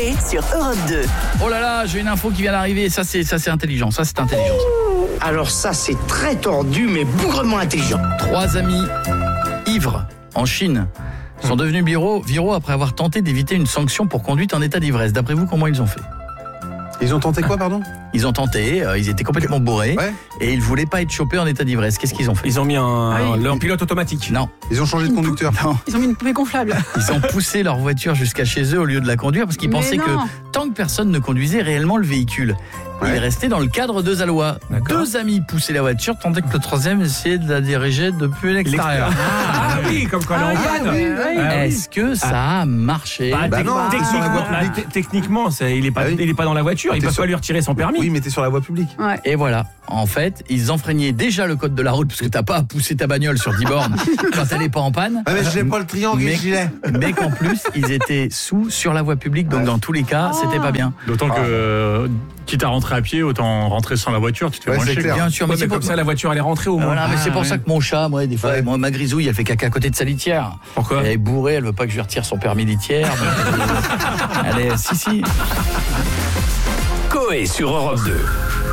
Coé sur Europe 2. Oh là là, j'ai une info qui vient d'arriver. Ça c'est intelligent. Ça c'est intelligent. Alors ça, c'est très tordu, mais bougrement intelligent. 3 amis ivres en Chine sont devenus viraux après avoir tenté d'éviter une sanction pour conduite en état d'ivresse. D'après vous, comment ils ont fait ? Ils ont tenté quoi, pardon ? Ils ont tenté, ils étaient complètement bourrés et ils voulaient pas être chopés en état d'ivresse. Qu'est-ce qu'ils ont fait ? Ils ont mis leur pilote automatique. Non. Ils ont changé de conducteur. Non. Ils ont mis une poupée gonflable. Ils ont poussé leur voiture jusqu'à chez eux au lieu de la conduire parce qu'ils pensaient que tant que personne ne conduisait réellement le véhicule, il restait dans le cadre de la loi. D'accord. 2 amis poussaient la voiture tandis que le 3e essayait de la diriger depuis l'extérieur. Ah oui, comme quand elle est en panne. Est-ce que ça a marché ? non, t'es sur la voie publique. Techniquement, il est pas dans la voiture. Ils peuvent pas lui retirer son permis. Oui, mais t'es sur la voie publique. Ouais. Et voilà, en fait, ils enfreignaient déjà le code de la route parce que t'as pas à pousser ta bagnole sur 10 bornes quand elle est pas en panne. Ah, mais j'ai pas le triangle et le gilet. Mais qu'en plus, ils étaient sur la voie publique, donc dans tous les cas, c'était pas bien. D'autant que, quitte à rentrer à pied, autant rentrer sans la voiture, tu te fais moins c'est chier. clair. Bien sûr, mais Mais c'est comme pour ça, la voiture, elle est rentrée au moins. Voilà, mais c'est pour ça que mon chat, moi, des fois, Ouais. ma grisouille, elle fait caca à côté de sa litière. Pourquoi ? Elle est bourrée, elle veut pas que je lui retire son permis litière. Donc, elle est, si. Coé sur Europe 2.